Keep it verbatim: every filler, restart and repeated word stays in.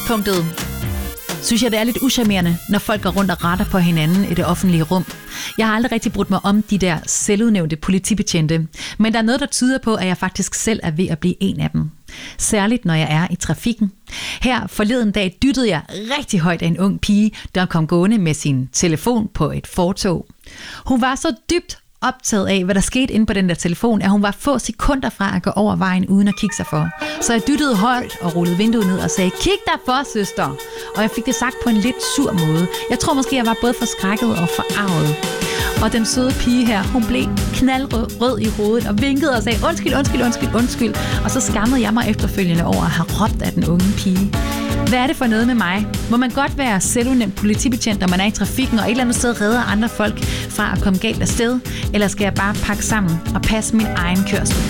udgangspunktet synes jeg, det er lidt uschammerende, når folk går rundt og retter på hinanden i det offentlige rum. Jeg har aldrig rigtig brudt mig om de der selvudnævnte politibetjente, men der er noget, der tyder på, at jeg faktisk selv er ved at blive en af dem. Særligt, når jeg er i trafikken. Her forleden dag dyttede jeg rigtig højt af en ung pige, der kom gående med sin telefon på et fortov. Hun var så dybt optaget af, hvad der skete inde på den der telefon, at hun var få sekunder fra at gå over vejen uden at kigge sig for. Så jeg dyttede højt og rullede vinduet ned og sagde, kig dig for, søster! Og jeg fik det sagt på en lidt sur måde. Jeg tror måske, jeg var både forskrækket og forarvet. Og den søde pige her, hun blev knaldrød i hovedet og vinkede og sagde, undskyld, undskyld, undskyld, undskyld. Og så skammede jeg mig efterfølgende over at have råbt af den unge pige. Hvad er det for noget med mig? Må man godt være selvudnævnt politibetjent, når man er i trafikken og et eller andet sted redder andre folk fra at komme galt afsted? Eller skal jeg bare pakke sammen og passe min egen kørsel?